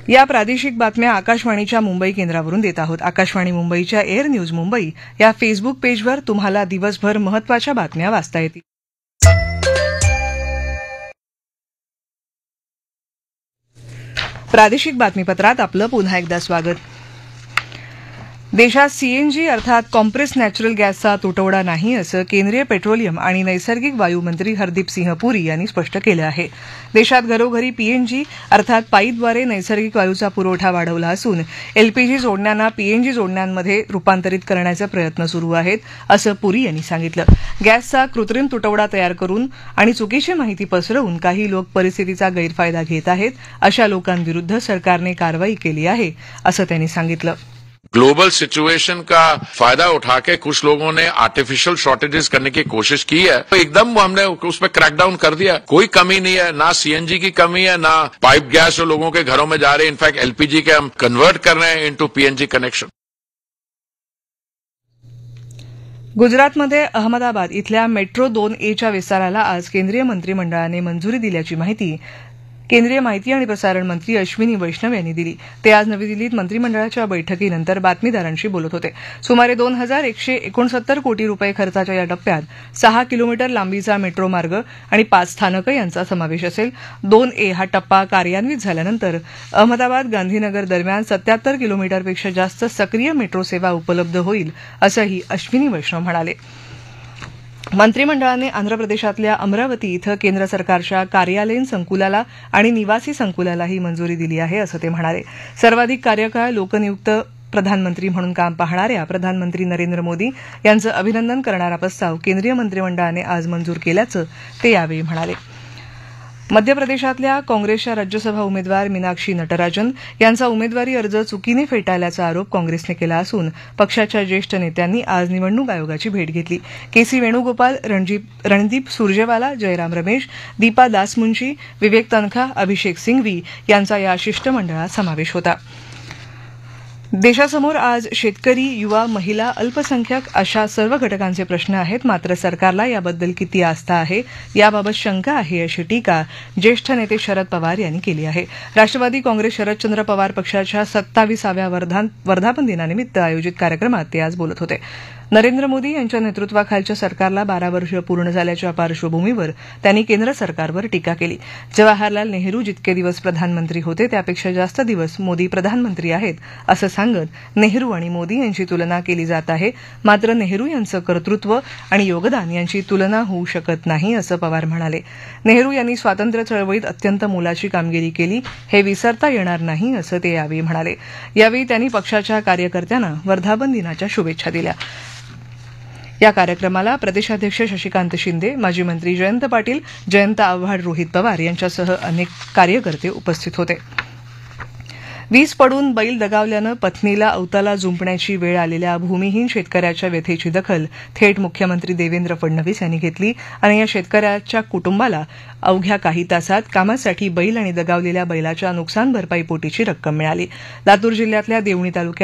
या प्रादेशिक बातम्या आकाशवाणीच्या मुंबई केंद्रावरून देत आहोत. आकाशवाणी मुंबईच्या एअर न्यूज मुंबई या फेसबुक पेजवर तुम्हाला दिवसभर महत्वाच्या बातम्या वाचता येतील. प्रादेशिक बातमीपत्रात आपलं पुन्हा एकदा स्वागत. देशात सीएनजी अर्थात कॉम्प्रेस नॅचरल गॅसचा तुटवडा नाही असं केंद्रीय पेट्रोलियम आणि नैसर्गिक वायू मंत्री हरदीप सिंह पुरी यांनी स्पष्ट केलं आहे. देशात घरोघरी पीएनजी अर्थात पाईपद्वारे नैसर्गिक वायूचा पुरवठा वाढवला असून एलपीजी जोडण्यांना पीएनजी जोडण्यांमध्ये रुपांतरित करण्याचे प्रयत्न सुरू आहेत असं पुरी यांनी सांगितलं. गॅसचा कृत्रिम तुटवडा तयार करून आणि चुकीची माहिती पसरवून काही लोक परिस्थितीचा गैरफायदा घेत आहेत. अशा लोकांविरुद्ध सरकारने कारवाई केली आहे असं त्यांनी सांगितलं. ग्लोबल सिचुएशन का फायदा उठा के कुछ लोगों ने आर्टिफिशियल शॉर्टेजेस करने की कोशिश की है, तो एकदम हमने उस पर क्रैकडाउन कर दिया. कोई कमी नहीं है, ना सीएनजी की कमी है, ना पाइप गैस जो लोगों के घरों में जा रहे हैं. इनफैक्ट एलपीजी के हम कन्वर्ट कर रहे हैं इनटू पीएनजी कनेक्शन. गुजरातमध्ये अहमदाबाद इथल्या मेट्रो 2A च्या विस्ताराला आज केंद्रीय मंत्रिमंडळाने मंजुरी दिल्याची माहिती केंद्रीय माहिती आणि प्रसारण मंत्री अश्विनी वैष्णव यांनी दिली. ते आज नवी दिल्लीत मंत्रिमंडळाच्या बैठकीनंतर बातमीदारांशी बोलत होते. सुमारे 2169 कोटी रुपये खर्चाच्या या टप्प्यात 6 किलोमीटर लांबीचा मेट्रो मार्ग आणि 5 स्थानकं यांचा समावेश असेल. 2A हा टप्पा कार्यान्वित झाल्यानंतर अहमदाबाद गांधीनगर दरम्यान 77 किलोमीटरपेक्षा जास्त सक्रिय मेट्रो सेवा उपलब्ध होईल असंही अश्विनी वैष्णव म्हणाले. मंत्रिमंडळाने आंध्र प्रदेशातल्या अमरावती इथं केंद्र सरकारच्या कार्यालयीन संकुलाला आणि निवासी संकुलालाही मंजुरी दिली आहे असं ते म्हणाले. सर्वाधिक कार्यकाळ लोकनियुक्त प्रधानमंत्री म्हणून काम पाहणाऱ्या प्रधानमंत्री नरेंद्र मोदी यांचं अभिनंदन करणारा प्रस्ताव केंद्रीय मंत्रिमंडळाने आज मंजूर केल्याचं ते यावेळी म्हणाले. मध्य प्रदेशातल्या काँग्रेसच्या राज्यसभा उमेदवार मीनाक्षी नटराजन यांचा उमेदवारी अर्ज चुकीने फेटाळल्याचा आरोप काँग्रेसने केला असून पक्षाच्या ज्येष्ठ नेत्यांनी आज निवडणूक आयोगाची भेट घेतली. केसी वेणुगोपाल, रणदीप सुरजेवाला, जयराम रमेश, दीपा दासमुन्शी, विवेक तन्खा, अभिषेक सिंघवी यांचा या शिष्टमंडळात समावेश होता. देशासमोर आज शेतकरी, युवा, महिला, अल्पसंख्याक अशा सर्व घटकांचे प्रश्न आहेत. मात्र सरकारला याबद्दल किती आस्था आहे याबाबत शंका आहे अशी टीका ज्येष्ठ नेते शरद पवार यांनी केली आहे. राष्ट्रवादी काँग्रेस शरदचंद्र पवार पक्षाच्या 27व्या वर्धापन दिनानिमित्त आयोजित कार्यक्रमात ते आज बोलत होते. नरेंद्र मोदी यांच्या नेतृत्वाखालच्या सरकारला 12 वर्ष पूर्ण झाल्याच्या पार्श्वभूमीवर त्यांनी केंद्र सरकारवर टीका केली. जवाहरलाल नेहरू जितके दिवस प्रधानमंत्री होते त्यापेक्षा जास्त दिवस मोदी प्रधानमंत्री आहेत असं सांगत नेहरू आणि मोदी यांची तुलना केली जात आहे. मात्र नेहरू यांचं कर्तृत्व आणि योगदान यांची तुलना होऊ शकत नाही असं पवार म्हणाले. नेहरू यांनी स्वातंत्र्य चळवळीत अत्यंत मोलाची कामगिरी केली, हे विसरता येणार नाही असं ते यावेळी म्हणाले. यावेळी त्यांनी पक्षाच्या कार्यकर्त्यांना वर्धापन दिनाच्या शुभेच्छा दिल्या. या कार्यक्रमाला प्रदेशाध्यक्ष शशिकांत शिंदे, माजी मंत्री जयंत पाटील, जयंत आव्हाड, रोहित पवार यांच्यासह अनेक कार्यकर्ते उपस्थित होते. वीज पडून बैल दगावल्यानं पत्नीला अवताला जुंपण्याची वेळ आलेल्या भूमिहीन शेतकऱ्याच्या व्यथेची दखल थेट मुख्यमंत्री देवेंद्र फडणवीस यांनी घेतली आणि या शेतकऱ्याच्या कुटुंबाला अवघ्या काही तासात कामासाठी बैल आणि दगावलेल्या बैलाच्या नुकसान भरपाईपोटीची रक्कम मिळाली. लातूर जिल्ह्यातल्या देवणी तालुक्यात